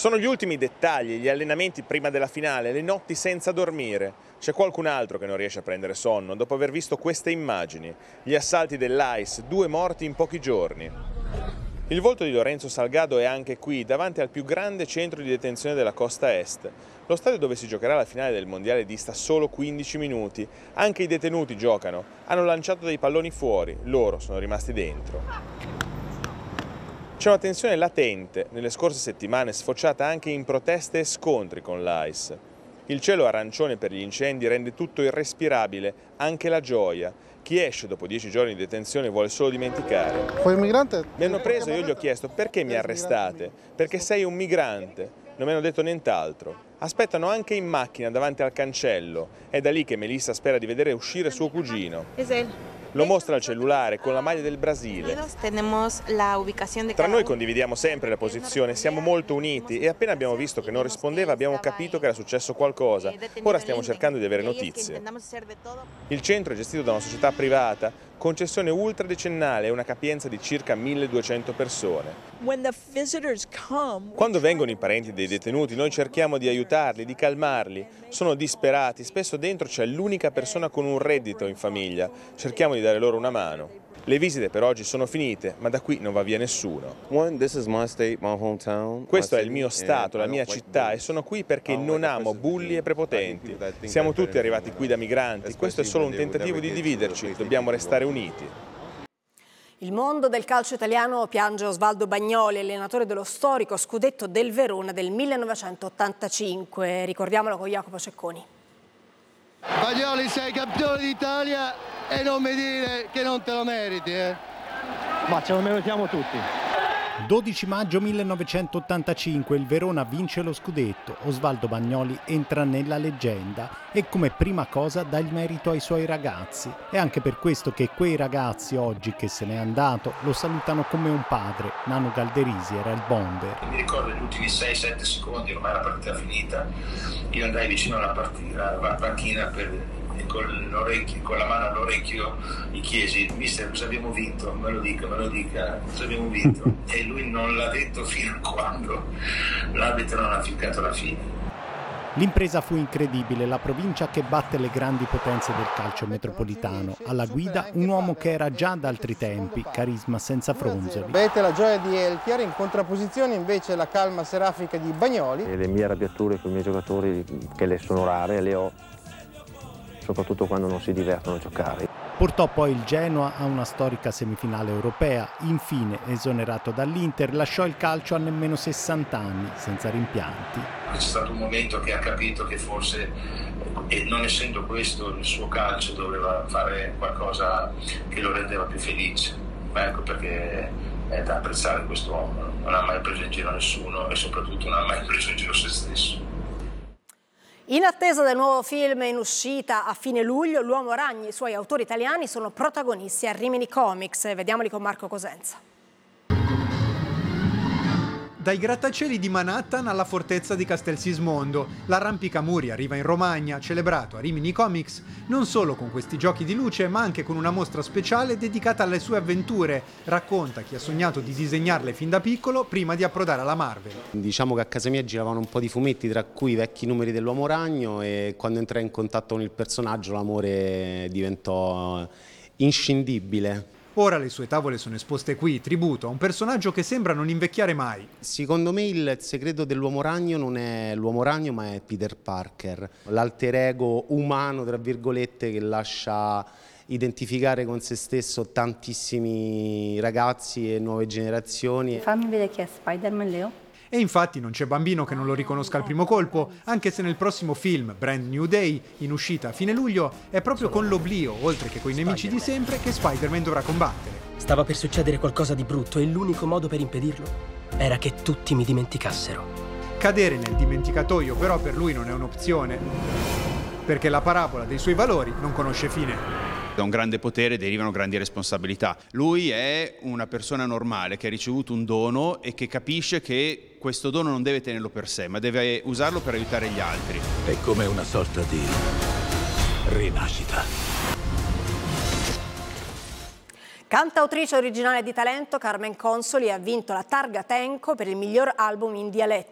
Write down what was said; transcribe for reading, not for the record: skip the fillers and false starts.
Sono gli ultimi dettagli, gli allenamenti prima della finale, le notti senza dormire. C'è qualcun altro che non riesce a prendere sonno dopo aver visto queste immagini. Gli assalti dell'AIS, 2 morti in pochi giorni. Il volto di Lorenzo Salgado è anche qui, davanti al più grande centro di detenzione della costa est. Lo stadio dove si giocherà la finale del mondiale dista solo 15 minuti. Anche i detenuti giocano. Hanno lanciato dei palloni fuori, loro sono rimasti dentro. C'è una tensione latente, nelle scorse settimane sfociata anche in proteste e scontri con l'AIS. Il cielo arancione per gli incendi rende tutto irrespirabile, anche la gioia. Chi esce dopo 10 giorni di detenzione vuole solo dimenticare. Poi il migrante? Mi hanno preso e io gli ho chiesto perché mi arrestate? Perché sei un migrante. Non mi hanno detto nient'altro. Aspettano anche in macchina davanti al cancello. È da lì che Melissa spera di vedere uscire suo cugino. Lo mostra al cellulare con la maglia del Brasile. Tra noi condividiamo sempre la posizione, siamo molto uniti e appena abbiamo visto che non rispondeva abbiamo capito che era successo qualcosa. Ora stiamo cercando di avere notizie. Il centro è gestito da una società privata, concessione ultradecennale e una capienza di circa 1200 persone. Quando vengono i parenti dei detenuti noi cerchiamo di aiutarli, di calmarli. Sono disperati, spesso dentro c'è l'unica persona con un reddito in famiglia. Cerchiamo di dare loro una mano. Le visite per oggi sono finite, ma da qui non va via nessuno. Questo è il mio stato, la mia città e sono qui perché non amo bulli e prepotenti. Siamo tutti arrivati qui da migranti, questo è solo un tentativo di dividerci, dobbiamo restare uniti. Il mondo del calcio italiano piange Osvaldo Bagnoli, allenatore dello storico scudetto del Verona del 1985. Ricordiamolo con Jacopo Cecconi. Bagnoli, sei campione d'Italia e non mi dire che non te lo meriti, Ma ce lo meritiamo tutti. 12 maggio 1985 il Verona vince lo scudetto, Osvaldo Bagnoli entra nella leggenda e come prima cosa dà il merito ai suoi ragazzi. È anche per questo che quei ragazzi oggi che se n'è andato lo salutano come un padre. Nano Galderisi era il bomber. Mi ricordo gli ultimi 6-7 secondi, ormai la partita finita, io andai vicino alla panchina e con la mano all'orecchio gli chiesi: mister, cosa abbiamo vinto? Me lo dica, cosa abbiamo vinto? E lui non l'ha detto fino a quando l'arbitro non ha ficcato la fine. L'impresa fu incredibile, la provincia che batte le grandi potenze del calcio metropolitano. Alla guida un uomo che era già da altri tempi, carisma senza fronzoli. Vedete la gioia di Elchier, in contrapposizione invece la calma serafica di Bagnoli. E le mie arrabbiature con i miei giocatori, che le sono rare, le ho, soprattutto quando non si divertono a giocare. Portò poi il Genoa a una storica semifinale europea. Infine, esonerato dall'Inter, lasciò il calcio a nemmeno 60 anni, senza rimpianti. C'è stato un momento che ha capito che forse, e non essendo questo il suo calcio, doveva fare qualcosa che lo rendeva più felice. Ecco perché è da apprezzare quest'uomo. Non ha mai preso in giro nessuno e soprattutto non ha mai preso in giro se stesso. In attesa del nuovo film in uscita a fine luglio, L'Uomo Ragno e i suoi autori italiani sono protagonisti a Rimini Comics. Vediamoli con Marco Cosenza. Dai grattacieli di Manhattan alla fortezza di Castel Sismondo, l'arrampicamuri arriva in Romagna, celebrato a Rimini Comics, non solo con questi giochi di luce, ma anche con una mostra speciale dedicata alle sue avventure. Racconta chi ha sognato di disegnarle fin da piccolo prima di approdare alla Marvel. Diciamo che a casa mia giravano un po' di fumetti, tra cui i vecchi numeri dell'Uomo Ragno, e quando entrai in contatto con il personaggio l'amore diventò inscindibile. Ora le sue tavole sono esposte qui, tributo a un personaggio che sembra non invecchiare mai. Secondo me il segreto dell'Uomo Ragno non è l'Uomo Ragno, ma è Peter Parker, l'alter ego umano, tra virgolette, che lascia identificare con se stesso tantissimi ragazzi e nuove generazioni. Fammi vedere chi è Spider-Man, Leo. E infatti non c'è bambino che non lo riconosca al primo colpo, anche se nel prossimo film, Brand New Day, in uscita a fine luglio, è proprio con l'oblio, oltre che con i nemici di sempre, che Spider-Man dovrà combattere. Stava per succedere qualcosa di brutto e l'unico modo per impedirlo era che tutti mi dimenticassero. Cadere nel dimenticatoio però per lui non è un'opzione, perché la parabola dei suoi valori non conosce fine. Da un grande potere derivano grandi responsabilità. Lui è una persona normale che ha ricevuto un dono e che capisce che questo dono non deve tenerlo per sé, ma deve usarlo per aiutare gli altri. È come una sorta di rinascita. Cantautrice originale di talento, Carmen Consoli ha vinto la Targa Tenco per il miglior album in dialetto.